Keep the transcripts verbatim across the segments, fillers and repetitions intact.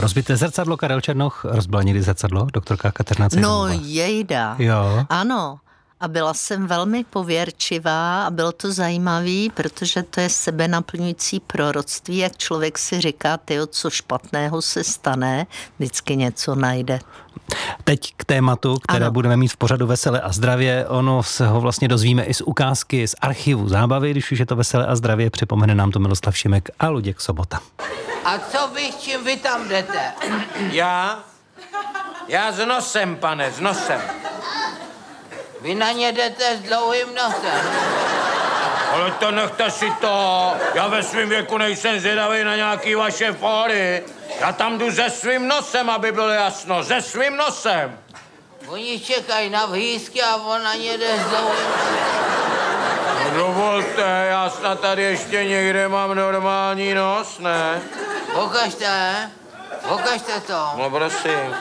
Rozbité zrcadlo, Karel Černoch, rozbila někdy zrcadlo, doktorka Kateřina Cejzanová. No jejda, jo. Ano. A byla jsem velmi pověrčivá a bylo to zajímavý, protože to je sebenaplňující proroctví, jak člověk si říká, tyjo, co špatného se stane, vždycky něco najde. Teď k tématu, které ano. budeme mít v pořadu Veselé a zdravě. Ono se ho vlastně dozvíme i z ukázky z archivu zábavy, když už je to Veselé a zdravě, připomene nám to Miloslav Šimek a Luděk Sobota. A co vy, s čím vy tam jdete? Já? Já s nosem, pane, s nosem. Vy na ně jdete s dlouhým nosem. Ale to nechte si to. Já ve svém věku nejsem zvědavý na nějaký vaše fóry. Já tam jdu se svým nosem, aby bylo jasno. Se svým nosem. Oni čekají na vhýzky a on na ně jde s dlouhým nosem. No dovolte, já snad tady ještě někde mám normální nos, ne? Pokažte, pokažte to. No prosím.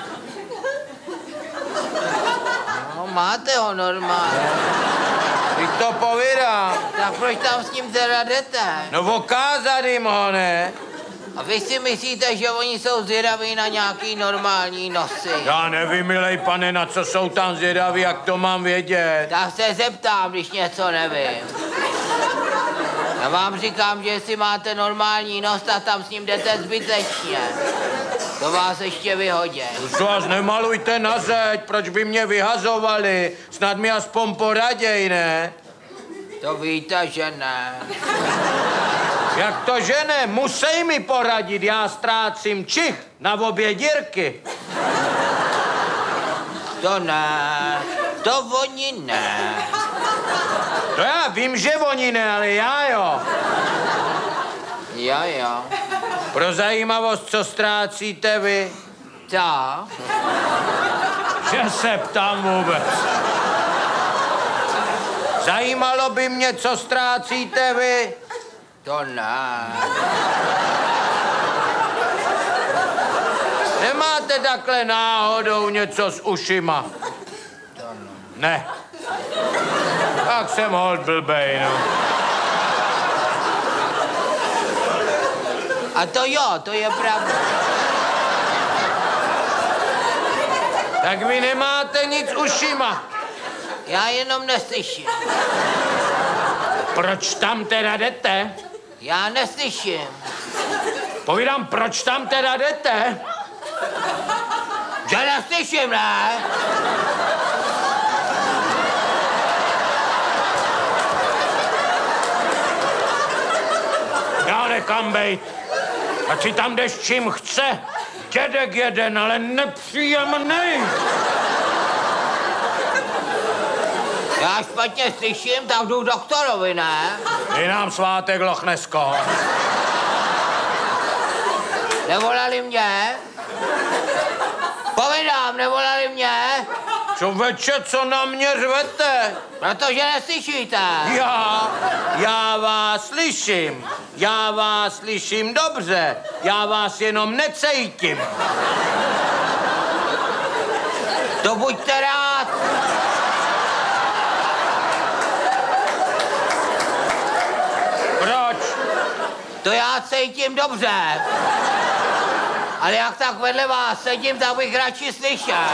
No, máte ho normálně. Teď to povídám. Tak proč tam s ním teda jdete? No okázat jim ho, ne? A vy si myslíte, že oni jsou zvědaví na nějaký normální nosy? Já nevím, milej pane, na co jsou tam zvědaví, jak to mám vědět. Tak se zeptám, když něco nevím. Já vám říkám, že jestli máte normální nos, tak tam s ním jdete zbytečně. To vás ještě vyhodí. Už vás nemalujte na zeď, proč by mě vyhazovali? Snad mi aspoň poraděj, ne? To víte, že ne. Jak to, že ne? Musej mi poradit, já ztrácím čich na obě dírky. To ne, to oni ne. To já vím, že oni ne, ale já jo. Jo, jo. Pro zajímavost, co ztrácíte vy? Ta. Že se ptám vůbec. Zajímalo by mě, co ztrácíte vy? To ne. Nemáte takhle náhodou něco s ušima? To ne. Ne. Tak jsem holt blbej, no. A to jo, to je pravda. Tak vy nemáte nic s ušima. Já jenom neslyším. Proč tam teda jdete? Já neslyším. Povídám, proč tam teda jdete? Že neslyším, ne? Já nekam bejt. Ať si tam jdeš čím chce. Dědek jeden, ale nepříjemný. Já špatně slyším, tak jdu k doktorovi, ne? Je nám svátek Lochnesko. Nevolali mě? Povídám, nevolali mě? Čověče, co na mě řvete? Protože neslyšíte. Já, já vás slyším. Já vás slyším dobře. Já vás jenom necejtím. To buďte rád. Proč? To já cítím dobře. Ale jak tak vedle vás sedím, tak bych radši slyšel.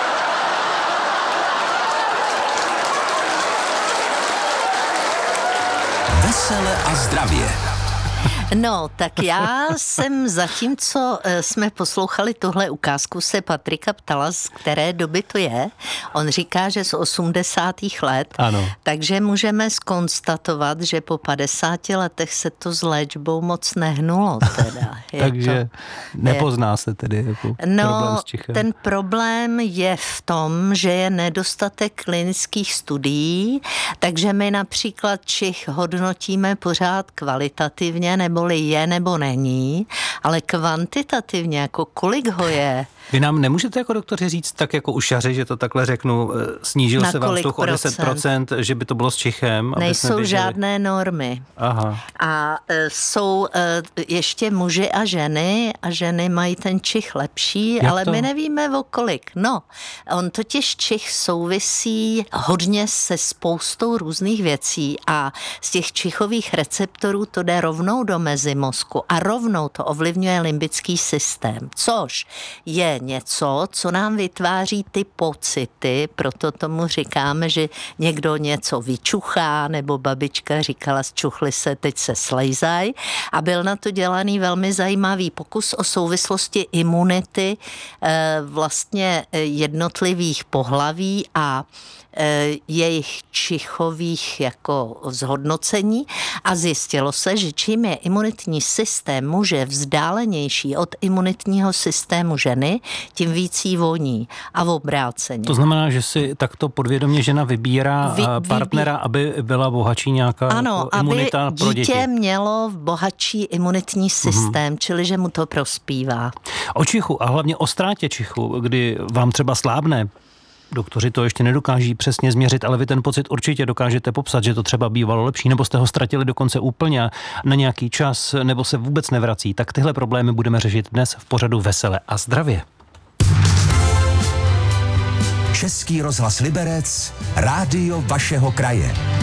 Vesele a zdravě. No, tak já jsem zatímco jsme poslouchali tuhle ukázku, se Patrika ptala, z které doby to je. On říká, že z osmdesátých let. Ano. Takže můžeme zkonstatovat, že po padesáti letech se to s léčbou moc nehnulo. Teda. Takže to, nepozná je, se tedy jako no, problém s čichem. Ten problém je v tom, že je nedostatek klinických studií, takže my například čich hodnotíme pořád kvalitativně, nebo je nebo není, ale kvantitativně, jako kolik ho je. Vy nám nemůžete jako doktoři říct, tak jako ušaři, že to takhle řeknu, snížil na se vám sluch o deset procent, že by to bylo s čichem? Nejsou žádné normy. Aha. A e, jsou e, ještě muži a ženy a ženy mají ten čich lepší, Jak ale to? my nevíme o kolik. No, on totiž čich souvisí hodně se spoustou různých věcí a z těch čichových receptorů to jde rovnou do mezimozku a rovnou to ovlivňuje ovlivňuje limbický systém, což je něco, co nám vytváří ty pocity, proto tomu říkáme, že někdo něco vyčuchá, nebo babička říkala, zčuchli se, teď se slejzaj. A byl na to dělaný velmi zajímavý pokus o souvislosti imunity vlastně jednotlivých pohlaví a jejich čichových jako zhodnocení a zjistilo se, že čím je imunitní systém muže vzdálenější od imunitního systému ženy, tím víc jí voní a v obráceně. To znamená, že si takto podvědomě žena vybírá Vy, partnera, vybí... aby byla bohatší nějaká ano, imunita aby pro děti. Dítě mělo bohatší imunitní systém, mm-hmm. čili že mu to prospívá. O čichu a hlavně o ztrátě čichu, kdy vám třeba slábne, doktoři to ještě nedokáží přesně změřit, ale vy ten pocit určitě dokážete popsat, že to třeba bývalo lepší, nebo jste ho ztratili dokonce úplně na nějaký čas, nebo se vůbec nevrací. Tak tyhle problémy budeme řešit dnes v pořadu Vesele a zdravě. Český rozhlas Liberec, rádio vašeho kraje.